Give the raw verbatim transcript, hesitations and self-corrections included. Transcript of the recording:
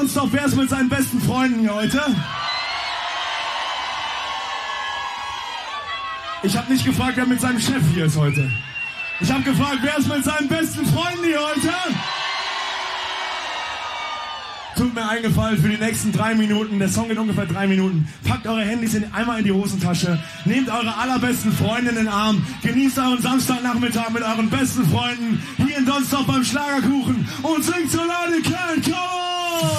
Donzdorf, wer ist mit seinen besten Freunden hier heute? Ich habe nicht gefragt, wer mit seinem Chef hier ist heute. Ich habe gefragt, wer ist mit seinen besten Freunden hier heute? Tut mir einen Gefallen für die nächsten drei Minuten. Der Song geht ungefähr drei Minuten. Packt eure Handys in, einmal in die Hosentasche. Nehmt eure allerbesten Freunde in den Arm. Genießt euren Samstagnachmittag mit euren besten Freunden hier in Donzdorf beim Schlagerkuchen. Und singt so laut ihr könnt. Come on!